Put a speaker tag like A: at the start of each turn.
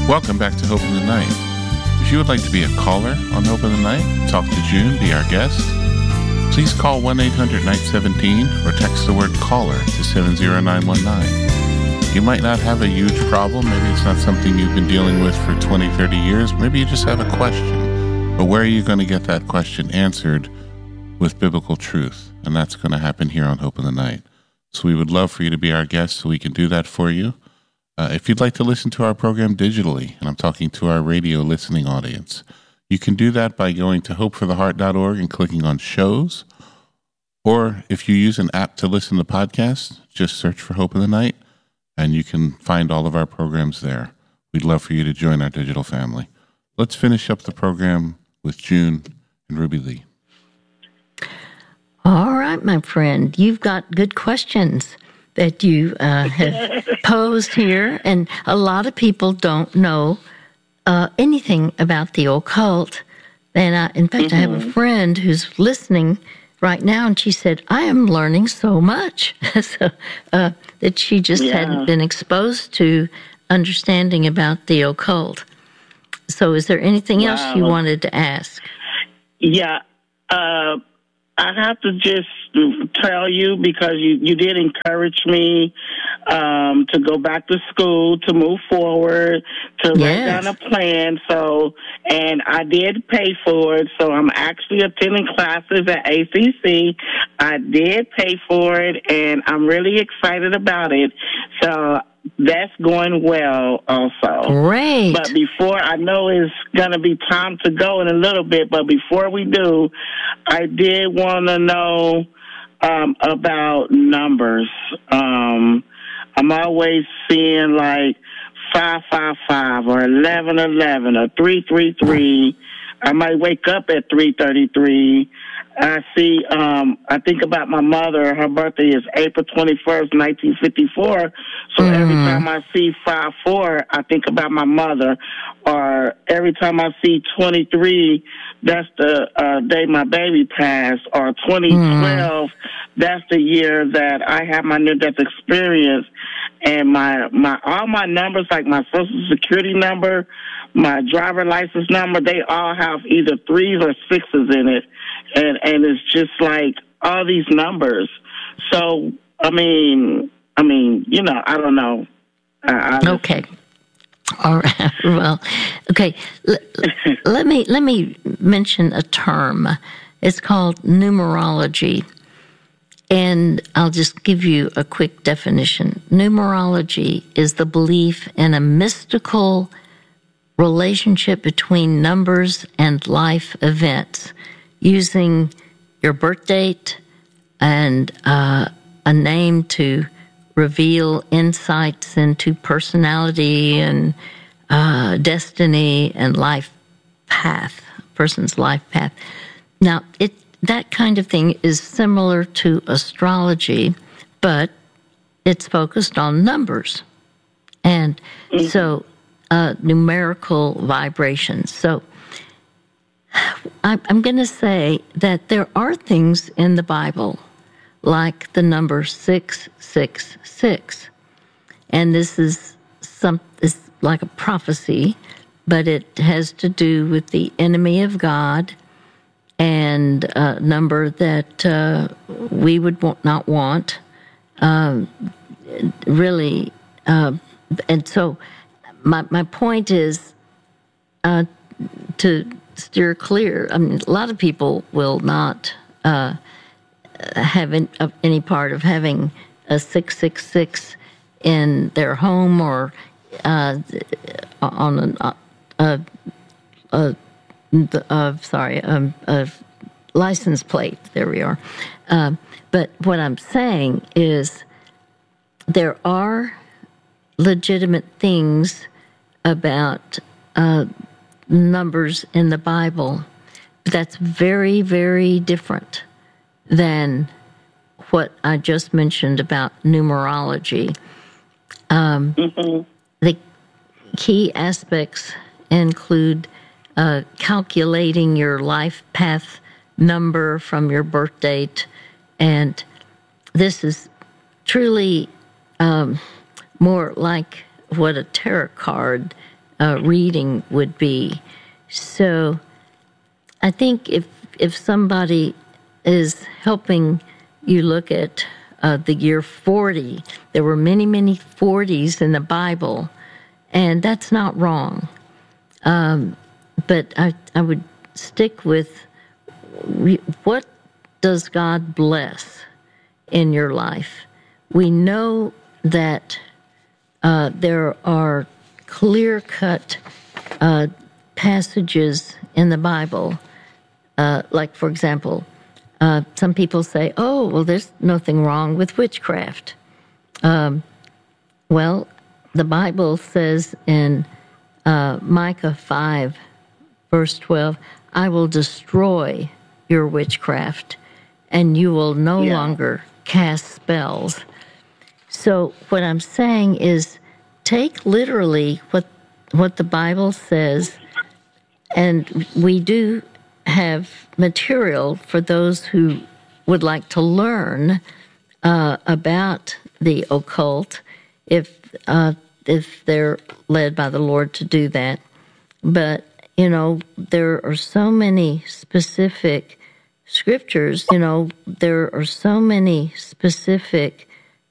A: Welcome back to Hope in the Night. If you would like to be a caller on Hope in the Night, talk to June, be our guest, please call 1-800-NIGHT-17 or text the word caller to 70919. You might not have a huge problem. Maybe it's not something you've been dealing with for 20, 30 years. Maybe you just have a question. But where are you going to get that question answered with biblical truth? And that's going to happen here on Hope in the Night. So we would love for you to be our guest so we can do that for you. If you'd like to listen to our program digitally, and I'm talking to our radio listening audience, you can do that by going to hopefortheheart.org and clicking on shows. Or if you use an app to listen to podcasts, just search for Hope in the Night, and you can find all of our programs there. We'd love for you to join our digital family. Let's finish up the program with June and Ruby Lee.
B: All right, my friend, you've got good questions that you have posed here, and a lot of people don't know anything about the occult. And in fact, I have a friend who's listening right now, and she said, I am learning so much so, that she just hadn't been exposed to understanding about the occult. So is there anything else you wanted to ask?
C: Yeah, I have to just tell you, because you did encourage me to go back to school, to move forward, to write down a plan. So, and I did pay for it. So I'm actually attending classes at ACC. I did pay for it, and I'm really excited about it. So that's going well also.
B: Great.
C: But before, I know it's going to be time to go in a little bit, but before we do, I did want to know about numbers. I'm always seeing like 555 or 1111 or 333. I might wake up at 333. I see, I think about my mother. Her birthday is April 21st, 1954. So every time I see 54, I think about my mother. Or every time I see 23, that's the day my baby passed. Or 2012, that's the year that I had my near-death experience. And my all my numbers, like my Social Security number, my driver license number, they all have either 3s or 6s in it. And it's just like all these numbers. So, I mean, you know, I don't know.
B: Okay. All right. Well, okay. Let me mention a term. It's called numerology. And I'll just give you a quick definition. Numerology is the belief in a mystical relationship between numbers and life events, using your birth date and a name to reveal insights into personality and destiny and life path, person's life path. Now, that kind of thing is similar to astrology, but it's focused on numbers and so numerical vibrations. So I'm going to say that there are things in the Bible like the number 666, and this is like a prophecy, but it has to do with the enemy of God, and a number that we would not want, really. And so my point is to steer clear. I mean, a lot of people will not have any part of having a 666 in their home or on a license plate. There we are. But what I'm saying is there are legitimate things about numbers in the Bible. That's very, very different than what I just mentioned about numerology. The key aspects include calculating your life path number from your birth date, and this is truly more like what a tarot card reading would be. So I think if somebody is helping you look at the year 40, there were many, many 40s in the Bible, and that's not wrong. But I would stick with what does God bless in your life? We know that there are clear-cut passages in the Bible. Like, for example, some people say, oh, well, there's nothing wrong with witchcraft. Well, the Bible says in Micah 5, verse 12, I will destroy your witchcraft, and you will no longer cast spells. So what I'm saying is take literally what the Bible says, and we do have material for those who would like to learn about the occult if they're led by the Lord to do that. But, there are so many specific scriptures, there are so many specific